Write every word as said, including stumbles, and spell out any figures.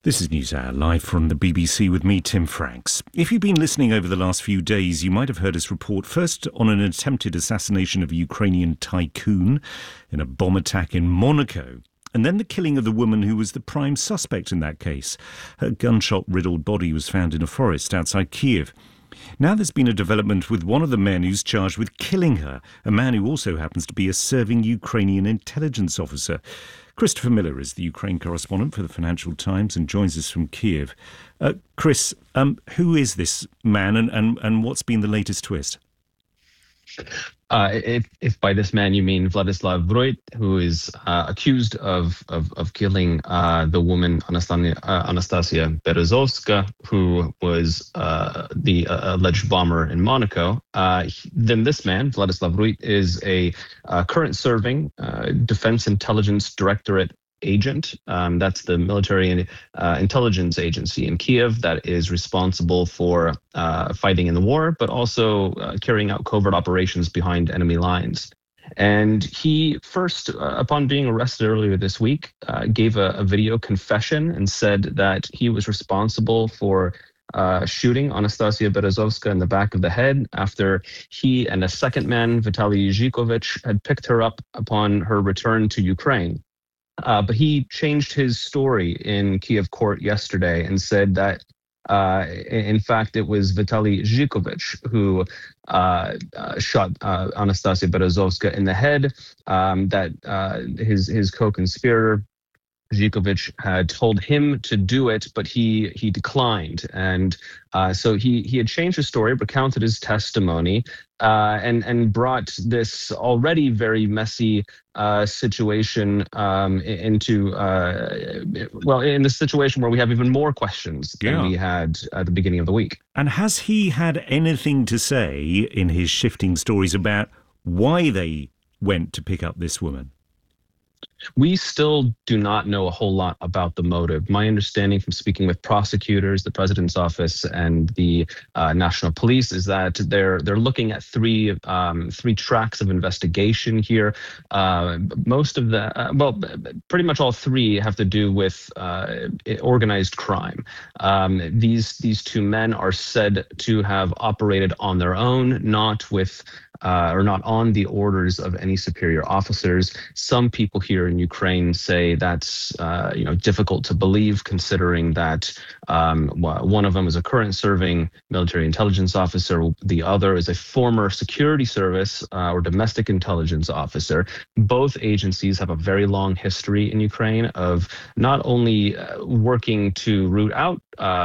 This is NewsHour, live from the B B C with me, Tim Franks. If you've been listening over the last few days, you might have heard us report first on an attempted assassination of a Ukrainian tycoon in a bomb attack in Monaco, and then the killing of the woman who was the prime suspect in that case. Her gunshot-riddled body was found in a forest outside Kiev. Now there's been a development with one of the men who's charged with killing her, a man who also happens to be a serving Ukrainian intelligence officer. Christopher Miller is the Ukraine correspondent for the Financial Times and joins us from Kiev. Uh, Chris, um, who is this man and, and, and what's been the latest twist? Uh, if, if by this man you mean Vladislav Vroit, who is uh, accused of of, of killing uh, the woman Anastasia, uh, Anastasia Berezovska, who was uh, the uh, alleged bomber in Monaco, uh, then this man, Vladislav Vroit, is a uh, current serving uh, Defense Intelligence Directorate agent. Um, that's the military uh, intelligence agency in Kiev that is responsible for uh, fighting in the war, but also uh, carrying out covert operations behind enemy lines. And he first, uh, upon being arrested earlier this week, uh, gave a, a video confession and said that he was responsible for Uh, shooting Anastasia Berezovska in the back of the head after he and a second man, Vitaly Zhikovich, had picked her up upon her return to Ukraine. Uh, but he changed his story in Kiev court yesterday and said that, uh, in fact, it was Vitaly Zhikovich who uh, uh, shot uh, Anastasia Berezovska in the head, um, that uh, his, his co-conspirator, Zhikovich, had told him to do it, but he he declined. And uh, so he he had changed his story, recounted his testimony, uh, and, and brought this already very messy uh, situation um, into, uh, well, in the situation where we have even more questions than yeah. we had at the beginning of the week. And has he had anything to say in his shifting stories about why they went to pick up this woman? We still do not know a whole lot about the motive. My understanding from speaking with prosecutors, the president's office, and the uh, national police is that they're they're looking at three um, three tracks of investigation here. Uh, most of the, uh, well, pretty much all three have to do with uh, organized crime. Um, these these two men are said to have operated on their own, not with Uh, or not on the orders of any superior officers. Some people here in Ukraine say that's uh, you know difficult to believe, considering that um, one of them is a current serving military intelligence officer, the other is a former security service uh, or domestic intelligence officer. Both agencies have a very long history in Ukraine of not only uh, working to root out uh,